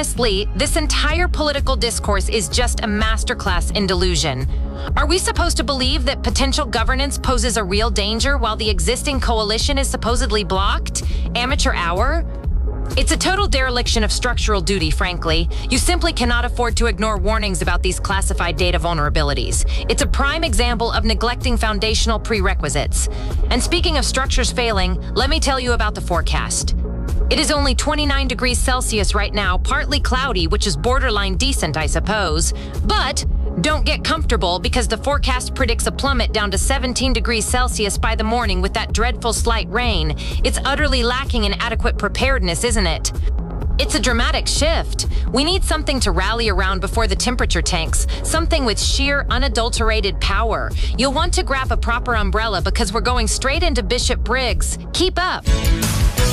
Honestly, this entire political discourse is just a masterclass in delusion. Are we supposed to believe that potential governance poses a real danger while the existing coalition is supposedly blocked? Amateur hour? It's a total dereliction of structural duty, frankly. You simply cannot afford to ignore warnings about these classified data vulnerabilities. It's a prime example of neglecting foundational prerequisites. And speaking of structures failing, let me tell you about the forecast. It is only 29 degrees Celsius right now, partly cloudy, which is borderline decent, I suppose. But don't get comfortable because the forecast predicts a plummet down to 17 degrees Celsius by the morning with that dreadful slight rain. It's utterly lacking in adequate preparedness, isn't it? It's a dramatic shift. We need something to rally around before the temperature tanks, something with sheer, unadulterated power. You'll want to grab a proper umbrella because we're going straight into Bishop Briggs. Keep up.